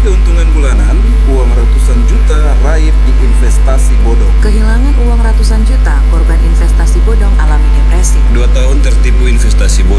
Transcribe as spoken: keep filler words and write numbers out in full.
keuntungan bulanan, uang ratusan juta raib di investasi bodong. Kehilangan uang ratusan juta, korban investasi bodong alami depresi. Dua tahun tertipu investasi bodong.